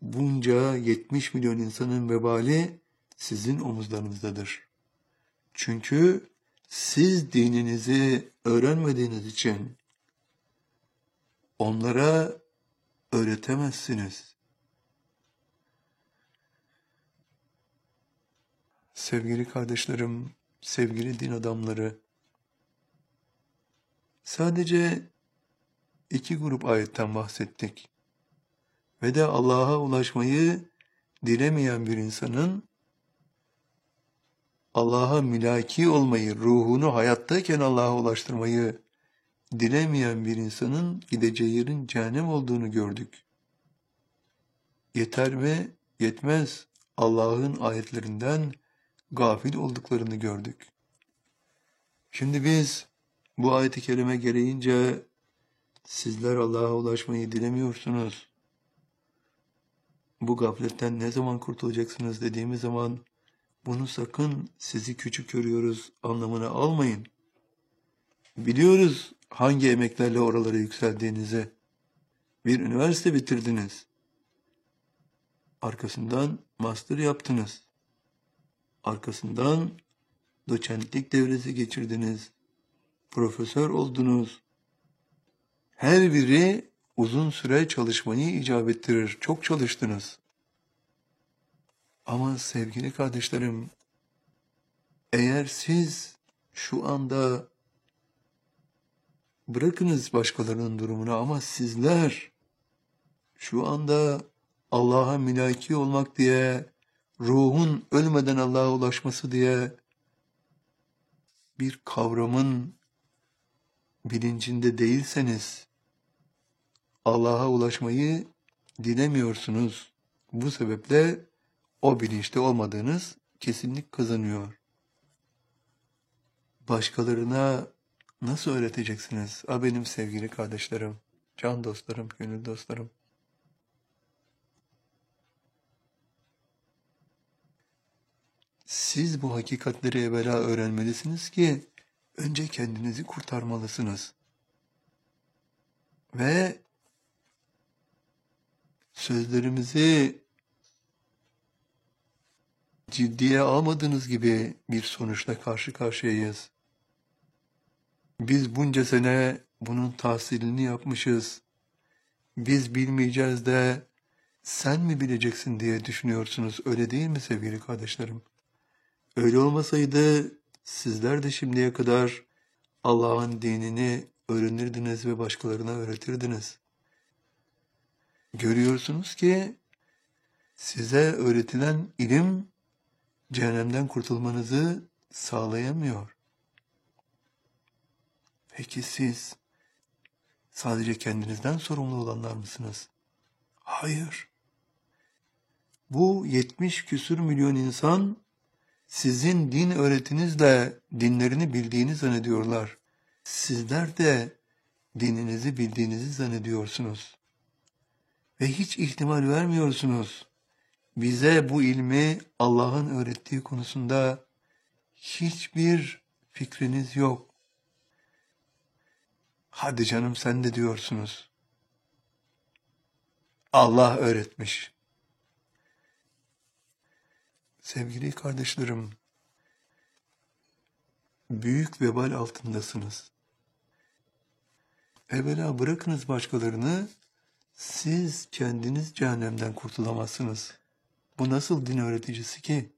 bunca 70 milyon insanın vebali sizin omuzlarınızdadır. Çünkü siz dininizi öğrenmediğiniz için onlara öğretemezsiniz. Sevgili kardeşlerim, sevgili din adamları, sadece 2 grup ayetten bahsettik. Ve de Allah'a ulaşmayı dilemeyen bir insanın, Allah'a mülaki olmayı, ruhunu hayattayken Allah'a ulaştırmayı dilemeyen bir insanın gideceği yerin cehennem olduğunu gördük. Yeter mi? Yetmez. Allah'ın ayetlerinden gafil olduklarını gördük. Şimdi biz bu ayet-i kerime gereğince sizler Allah'a ulaşmayı dilemiyorsunuz. Bu gafletten ne zaman kurtulacaksınız dediğimiz zaman bunu sakın sizi küçük görüyoruz anlamına almayın. Biliyoruz hangi emeklerle oralara yükseldiğinizi. Bir üniversite bitirdiniz. Arkasından master yaptınız. Arkasından doçentlik devresi geçirdiniz. Profesör oldunuz. Her biri uzun süre çalışmayı icap ettirir. Çok çalıştınız. Ama sevgili kardeşlerim, eğer siz şu anda bırakınız başkalarının durumunu ama sizler şu anda Allah'a mülaki olmak diye, ruhun ölmeden Allah'a ulaşması diye bir kavramın bilincinde değilseniz, Allah'a ulaşmayı dilemiyorsunuz. Bu sebeple o bilinçte olmadığınız kesinlik kazanıyor. Başkalarına nasıl öğreteceksiniz? Benim sevgili kardeşlerim, can dostlarım, gönül dostlarım. Siz bu hakikatleri evvela öğrenmelisiniz ki önce kendinizi kurtarmalısınız. Ve sözlerimizi ciddiye almadığınız gibi bir sonuçla karşı karşıyayız. Biz bunca sene bunun tahsilini yapmışız. Biz bilmeyeceğiz de sen mi bileceksin diye düşünüyorsunuz. Öyle değil mi sevgili kardeşlerim? Öyle olmasaydı sizler de şimdiye kadar Allah'ın dinini öğrenirdiniz ve başkalarına öğretirdiniz. Görüyorsunuz ki size öğretilen ilim cehennemden kurtulmanızı sağlayamıyor. Peki siz sadece kendinizden sorumlu olanlar mısınız? Hayır. Bu 70 küsur milyon insan sizin din öğretinizle dinlerini bildiğini zannediyorlar. Sizler de dininizi bildiğinizi zannediyorsunuz. Ve hiç ihtimal vermiyorsunuz. Bize bu ilmi Allah'ın öğrettiği konusunda hiçbir fikriniz yok. Hadi canım sen de diyorsunuz. Allah öğretmiş. Sevgili kardeşlerim, büyük vebal altındasınız. Evvela bırakınız başkalarını, siz kendiniz cehennemden kurtulamazsınız. Bu nasıl din öğreticisi ki?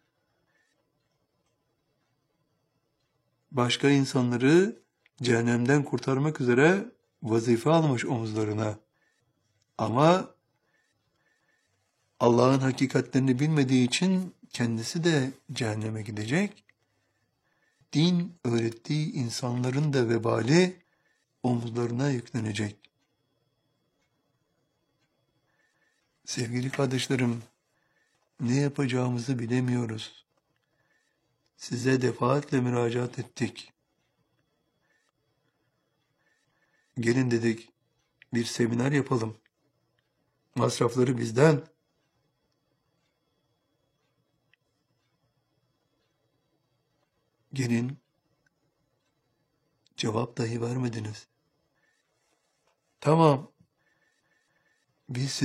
Başka insanları cehennemden kurtarmak üzere vazife almış omuzlarına. Ama Allah'ın hakikatlerini bilmediği için kendisi de cehenneme gidecek. Din öğrettiği insanların da vebali omuzlarına yüklenecek. Sevgili kardeşlerim, ne yapacağımızı bilemiyoruz. Size defaatle müracaat ettik. Gelin dedik, bir seminer yapalım. Masrafları bizden. Gelin, cevap dahi vermediniz. Tamam, biz